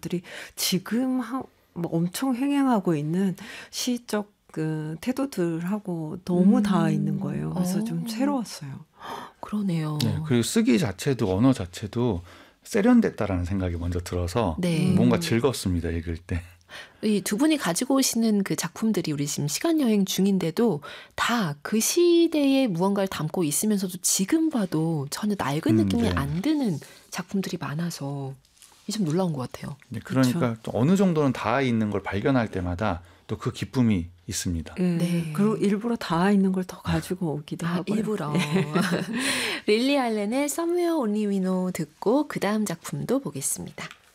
것들이 지금 뭐 엄청 횡행하고 있는 시적 그 태도들하고 너무 닿아 있는 거예요. 그래서 좀 새로웠어요. 그러네요. 네, 그리고 쓰기 자체도 언어 자체도 세련됐다라는 생각이 먼저 들어서 네. 뭔가 즐겁습니다. 읽을 때. 이 두 분이 가지고 오시는 그 작품들이 우리 지금 시간여행 중인데도 다 그 시대에 무언가를 담고 있으면서도 지금 봐도 전혀 낡은 느낌이 네. 안 드는 작품들이 많아서 좀 놀라운 것 같아요. 네, 그러니까 또 어느 정도는 닿아 있는 걸 발견할 때마다 또 그 기쁨이 있습니다. 네. 그리고 일부러 닿아 있는 걸 더 가지고 오기도 하고요. 일부러. 릴리 알렌의 Somewhere Only We Know 듣고 그 다음 작품도 보겠습니다.